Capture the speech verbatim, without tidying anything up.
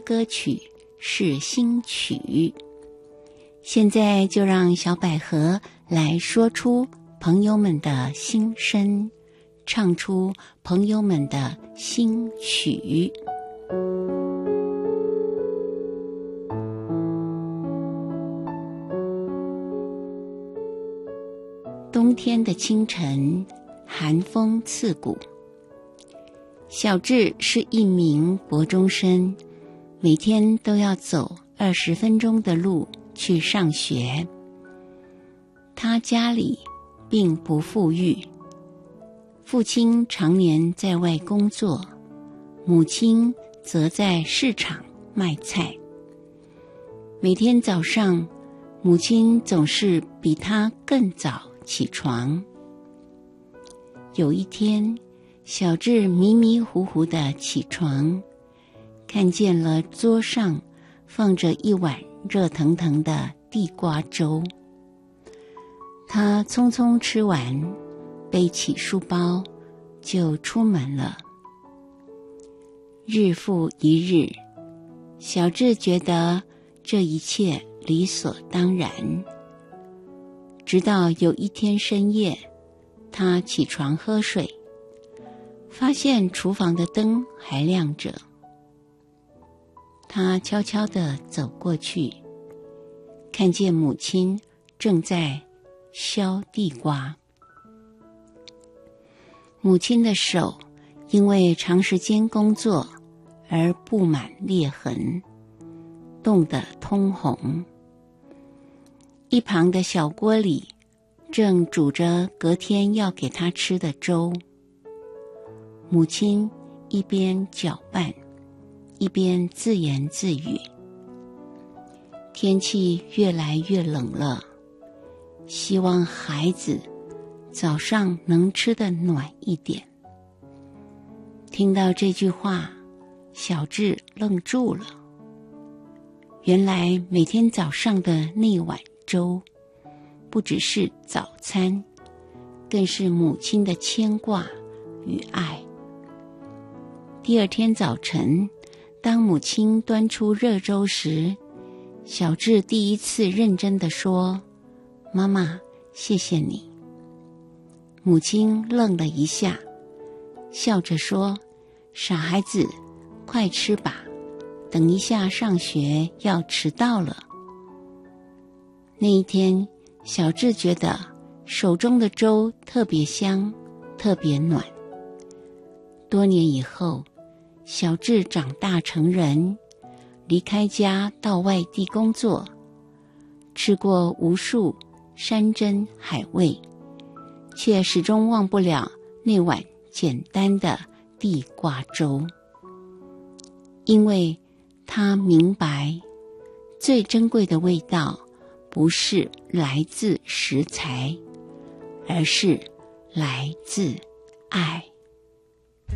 歌曲是新曲。现在就让小百合来说出朋友们的心声，唱出朋友们的新曲。冬天的清晨，寒风刺骨。小智是一名国中生，每天都要走二十分钟的路去上学。他家里并不富裕，父亲常年在外工作，母亲则在市场卖菜。每天早上，母亲总是比他更早起床。有一天，小智迷迷糊糊地起床，看见了桌上放着一碗热腾腾的地瓜粥。他匆匆吃完，背起书包就出门了。日复一日，小智觉得这一切理所当然。直到有一天深夜，他起床喝水，发现厨房的灯还亮着。他悄悄地走过去，看见母亲正在削地瓜。母亲的手因为长时间工作而布满裂痕，冻得通红。一旁的小锅里正煮着隔天要给他吃的粥。母亲一边搅拌，一边自言自语：天气越来越冷了，希望孩子早上能吃得暖一点。听到这句话，小智愣住了。原来每天早上的那碗粥，不只是早餐，更是母亲的牵挂与爱。第二天早晨，当母亲端出热粥时，小智第一次认真地说：妈妈，谢谢你。母亲愣了一下，笑着说：傻孩子，快吃吧，等一下上学要迟到了。那一天，小智觉得手中的粥特别香，特别暖。多年以后，小智长大成人，离开家到外地工作，吃过无数山珍海味，却始终忘不了那碗简单的地瓜粥。因为他明白，最珍贵的味道不是来自食材，而是来自爱。